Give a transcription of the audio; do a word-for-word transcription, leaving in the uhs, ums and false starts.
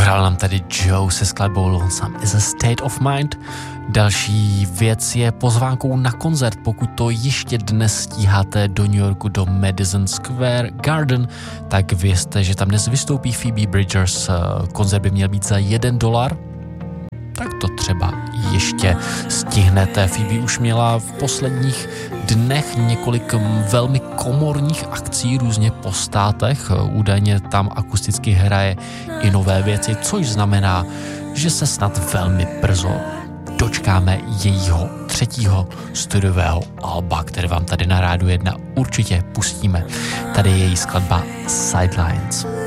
Dohrál nám tady Joe se skladbou Lonesome is a State of Mind. Další věc je pozvánkou na koncert. Pokud to ještě dnes stíháte do New Yorku, do Madison Square Garden, tak vězte, že tam dnes vystoupí Phoebe Bridgers. Koncert by měl být za jeden dolar. Tak to třeba ještě stihnete. Phoebe už měla v posledních dnech několik velmi komorních akcí různě po státech. Údajně tam akusticky hraje i nové věci, což znamená, že se snad velmi brzo dočkáme jejího třetího studiového alba, které vám tady na Rádiu jedna určitě pustíme. Tady je její skladba Sidelines.